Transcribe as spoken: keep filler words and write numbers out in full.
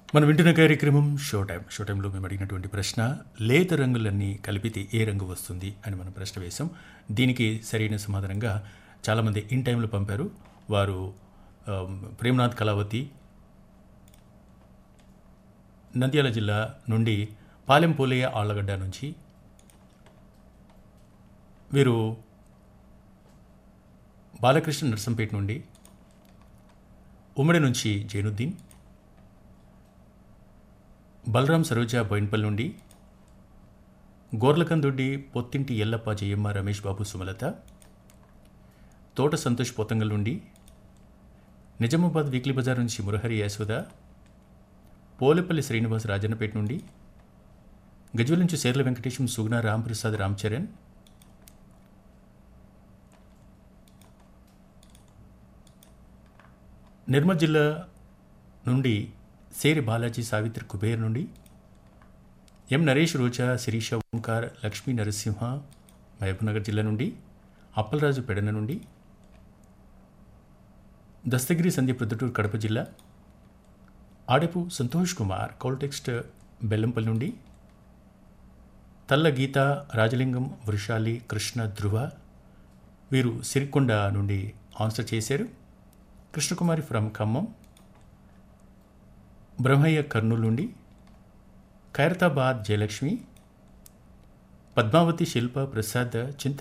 మనం వింటున్న కార్యక్రమం షో టైం షో టైంలో మేము అడిగినటువంటి ప్రశ్న లేత రంగులన్నీ కలిపితే ఏ రంగు వస్తుంది అని మనం ప్రశ్న వేశాం. దీనికి సరైన సమాధానంగా చాలామంది ఇన్ టైంలో పంపారు. వారు ఆమ్, ప్రేమ్నాథ్ కళావతి నంద్యాల జిల్లా నుండి, పాలెం పోలయ్య ఆళ్లగడ్డ నుంచి, వీరు బాలకృష్ణ నర్సంపేట నుండి, ఉమ్మడి నుంచి జైనుద్దీన్, బలరాం సరోజ బోయిన్పల్లి నుండి, గోర్లకందొడ్డి పొత్తింటి ఎల్లప్ప జయమ్మ రమేష్ బాబు సుమలత, తోట సంతోష్ పోతంగల్ నుండి, నిజామాబాద్ వీక్లీ బజార్ నుంచి మురహరి యశోద, పోలేపల్లి శ్రీనివాస్ రాజన్నపేట నుండి, గజ్వెల్ నుంచి సేర్ల వెంకటేశం సుగుణ రాంప్రసాద్ రామ్ చరణ్, నిర్మల్ జిల్లా నుండి సేరి బాలాజీ సావిత్రి కుబేర్ నుండి, ఎం నరేష్ రోజా శిరీష ఓంకార్ లక్ష్మీ నరసింహ మహబూబ్నగర్ జిల్లా నుండి, అప్పలరాజు పెడన నుండి, దస్తగిరి సంధ్య ప్రొద్దుటూరు కడప జిల్లా, ఆడపు సంతోష్ కుమార్ కౌల్టెక్స్ట్ బెల్లంపల్లి నుండి, తల్ల గీత రాజలింగం వృషాలి కృష్ణ ధ్రువ వీరు సిరికొండ నుండి ఆన్సర్ చేశారు. కృష్ణకుమారి ఫ్రమ్ ఖమ్మం, బ్రహ్మయ్య కర్నూలు నుండి, ఖైరతాబాద్ జయలక్ష్మి, పద్మావతి శిల్ప ప్రసాద్ చింత